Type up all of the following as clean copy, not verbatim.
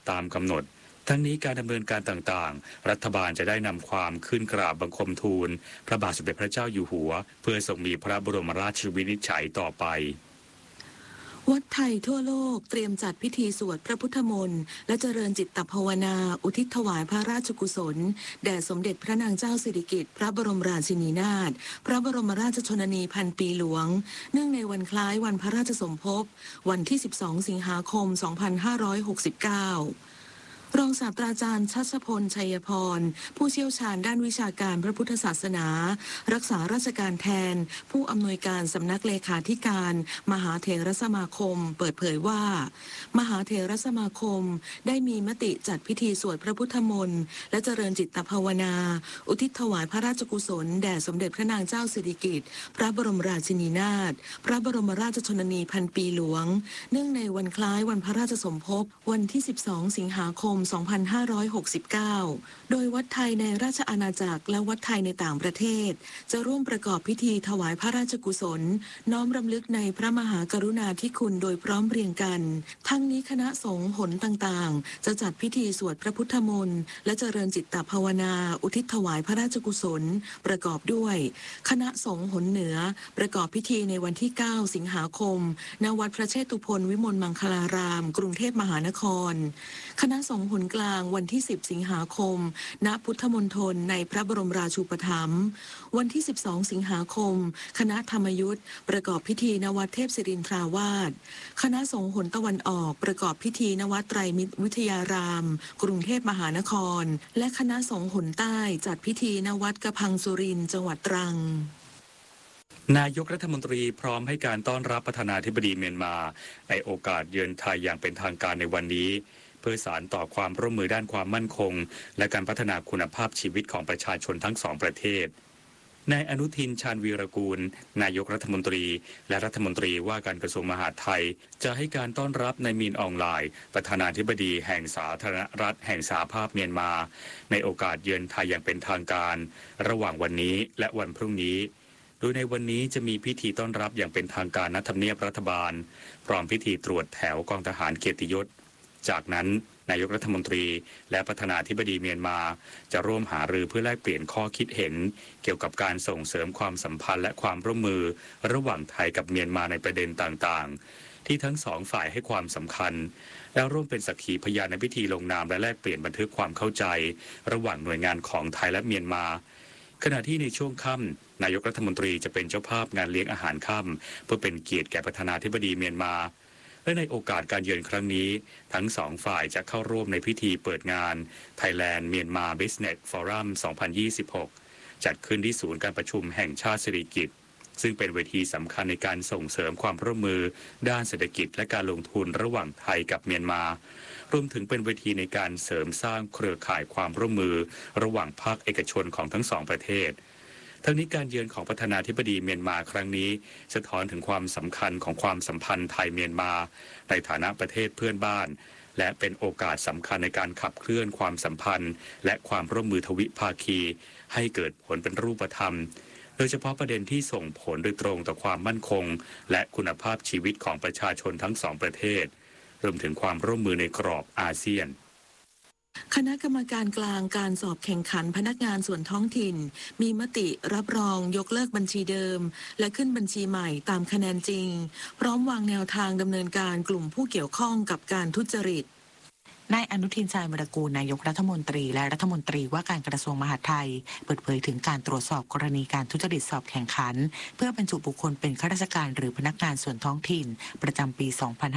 ตามกำหนดทั้งนี้การดำเนินการต่างๆรัฐบาลจะได้นำความขึ้นกราบบังคมทูลพระบาทสมเด็จพระเจ้าอยู่หัวเพื่อทรงมีพระบรมราชวินิจฉัยต่อไปวัดไทยทั่วโลกเตรียมจัดพิธีสวดพระพุทธมนต์และเจริญจิตภาวนาอุทิศถวายพระราชกุศลแด่สมเด็จพระนางเจ้าสิริกิติ์พระบรมราชินีนาถพระบรมราชชนนีพันปีหลวงเนื่องในวันคล้ายวันพระราชสมภพวันที่ 12 สิงหาคม 2569รองศาสตราจารย์ชัชพลชัยพรผู้เชี่ยวชาญด้านวิชาการพระพุทธศาสนารักษาราชการแทนผู้อำนวยการสำนักเลขาธิการมหาเถรสมาคมเปิดเผยว่ามหาเถรสมาคมได้มีมติจัดพิธีสวดพระพุทธมนต์และเจริญจิตภาวนาอุทิศถวายพระราชกุศลแด่สมเด็จพระนางเจ้าสิริกิติ์พระบรมราชินีนาถพระบรมราชชนนีพันปีหลวงเนื่องในวันคล้ายวันพระราชสมภพวันที่ 12 สิงหาคม 2569 โดยวัดไทยในราชอาณาจักรและวัดไทยในต่างประเทศจะร่วมประกอบพิธีถวายพระราชกุศลน้อมรำลึกในพระมหากรุณาธิคุณโดยพร้อมเพรียงกันทั้งนี้คณะสงฆ์หนต่างๆจะจัดพิธีสวดพระพุทธมนต์และเจริญจิตตภาวนาอุทิศถวายพระราชกุศลประกอบด้วยคณะสงฆ์หนเหนือประกอบพิธีในวันที่ 9 สิงหาคมณวัดพระเชตุพนวิมลมังคลารามกรุงเทพมหานครคณะสงฆ์หนกลางวันที่ 10 สิงหาคมณพุทธมณฑลในพระบรมราชูปถัมภ์วันที่ 12 สิงหาคมคณะธรรมยุทธประกอบพิธีณวัดเทพศิรินทราวาสคณะสงฆ์หนตะวันออกประกอบพิธีณวัดไตรมิตรวิทยารามกรุงเทพมหานครและคณะสงฆ์หนใต้จัดพิธีณวัดกระพังสุรินทร์จังหวัดตรังนายกรัฐมนตรีพร้อมให้การต้อนรับประธานาธิบดีเมียนมาในโอกาสเยือนไทยอย่างเป็นทางการในวันนี้เพื่อสานต่อความร่วมมือด้านความมั่นคงและการพัฒนาคุณภาพชีวิตของประชาชนทั้งสองประเทศนายอนุทินชาญวีรกูลนายกรัฐมนตรีและรัฐมนตรีว่าการกระทรวงมหาดไทยจะให้การต้อนรับนายมีนอองไลน์ประธานาธิบดีแห่งสาธารณรัฐแห่งสหภาพเมียนมาในโอกาสเยือนไทยอย่างเป็นทางการระหว่างวันนี้และวันพรุ่งนี้โดยในวันนี้จะมีพิธีต้อนรับอย่างเป็นทางการณทำเนียบรัฐบาลพร้อมพิธีตรวจแถวกองทหารเกียรติยศจากนั้นนายกรัฐมนตรีและประธานาธิบดีเมียนมาจะร่วมหารือเพื่อแลกเปลี่ยนข้อคิดเห็นเกี่ยวกับการส่งเสริมความสัมพันธ์และความร่วมมือระหว่างไทยกับเมียนมาในประเด็นต่างๆที่ทั้งสองฝ่ายให้ความสำคัญและร่วมเป็นสักขีพยานในพิธีลงนามและแลกเปลี่ยนบันทึกความเข้าใจระหว่างหน่วยงานของไทยและเมียนมาขณะที่ในช่วงค่ำนายกรัฐมนตรีจะเป็นเจ้าภาพงานเลี้ยงอาหารค่ำเพื่อเป็นเกียรติแก่ประธานาธิบดีเมียนมาและในโอกาสการเยือนครั้งนี้ทั้งสองฝ่ายจะเข้าร่วมในพิธีเปิดงาน Thailand Myanmar Business Forum 2026 จัดขึ้นที่ศูนย์การประชุมแห่งชาติสิริกิติ์ซึ่งเป็นเวทีสำคัญในการส่งเสริมความร่วมมือด้านเศรษฐกิจและการลงทุนระหว่างไทยกับเมียนมารวมถึงเป็นเวทีในการเสริมสร้างเครือข่ายความร่วมมือระหว่างภาคเอกชนของทั้งสองประเทศทั้งนี้การเยือนของประธานาธิบดีเมียนมาครั้งนี้สะท้อนถึงความสำคัญของความสัมพันธ์ไทยเมียนมาในฐานะประเทศเพื่อนบ้านและเป็นโอกาสสำคัญในการขับเคลื่อนความสัมพันธ์และความร่วมมือทวิภาคีให้เกิดผลเป็นรูปธรรมโดยเฉพาะประเด็นที่ส่งผลโดยตรงต่อความมั่นคงและคุณภาพชีวิตของประชาชนทั้งสองประเทศรวมถึงความร่วมมือในกรอบอาเซียนคณะกรรมการกลางการสอบแข่งขันพนักงานส่วนท้องถิ่นมีมติรับรองยกเลิกบัญชีเดิมและขึ้นบัญชีใหม่ตามคะแนนจริงพร้อมวางแนวทางดำเนินการกลุ่มผู้เกี่ยวข้องกับการทุจริตนายอนุทินชาญวีรกูลนายกรัฐมนตรีและรัฐมนตรีว่าการกระทรวงมหาดไทยเปิดเผยถึงการตรวจสอบกรณีการทุจริตสอบแข่งขันเพื่อบรรจุบุคคลเป็นข้าราชการหรือพนักงานส่วนท้องถิ่นประจำปี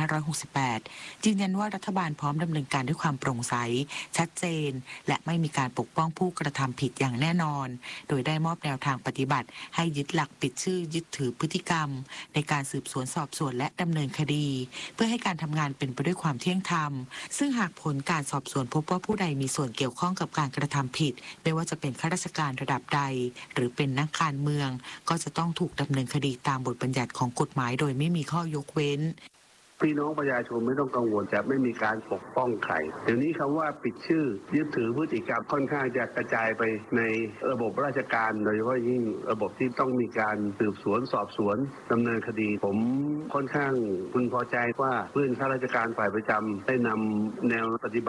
2568 ยืนยันว่ารัฐบาลพร้อมดำเนินการด้วยความโปร่งใสชัดเจนและไม่มีการปกป้องผู้กระทำผิดอย่างแน่นอนโดยได้มอบแนวทางปฏิบัติให้ยึดหลักปิดชื่อยึดถือพฤติกรรมในการสืบสวนสอบสวนและดำเนินคดีเพื่อให้การทำงานเป็นไปด้วยความเที่ยงธรรมซึ่งหากผลการสอบสวนพบว่าผู้ใดมีส่วนเกี่ยวข้องกับการกระทำผิดไม่ว่าจะเป็นข้าราชการระดับใดหรือเป็นนักการเมืองก็จะต้องถูกดำเนินคดีตามบทบัญญัติของกฎหมายโดยไม่มีข้อยกเว้นพี่น้องประชาชนไม่ต้องกังวลจะไม่มีการปกป้องใครเดี๋ยวนี้คำว่าปิดชื่อยึดถือพฤติกรรมค่อนข้างจะกระจายไปในระบบราชการโดยเฉพาะยิ่งระบบที่ต้องมีการสืบสวนสอบสวนดำเนินคดีผมค่อนข้างพึงพอใจว่าเพื่อนข้าราชการฝ่ายประจำได้นำแนวปฏิบัติ